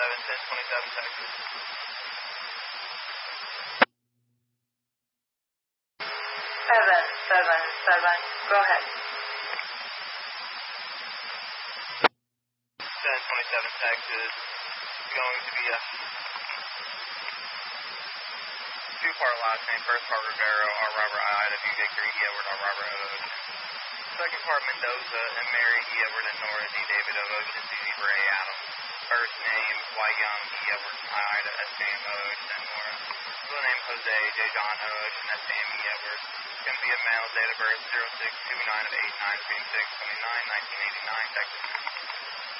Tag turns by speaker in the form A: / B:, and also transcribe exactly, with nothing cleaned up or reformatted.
A: twenty-seven, ten twenty-seven, Texas.
B: Seven, seven, seven. Go ahead.
A: ten twenty-seven, Texas. Going to be a two-part last name. First part Rivero, R. Robert I. W. Victor, E. Edward, R. Robert O. Ocean. Second part Mendoza and Mary, E. Edward and Nora, D. David O. Ocean, Susie Ray Adams. First name White Young, E. Edward I. Ida, S. Sam O. Ocean, and Nora. Middle name Jose, J. John O. Ocean, S. Sam E. Edward. Going to be a male, date of birth zero six two nine of eight nine, Phoenix six twenty-nine, nineteen eighty-nine, Texas.